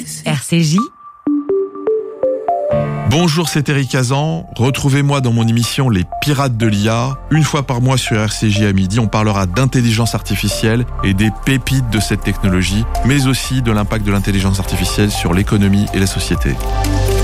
RCJ. Bonjour, c'est Eric Hazan. Retrouvez-moi dans mon émission Les Pirates de l'IA. Une fois par mois sur RCJ à midi, on parlera d'intelligence artificielle et des pépites de cette technologie, mais aussi de l'impact de l'intelligence artificielle sur l'économie et la société.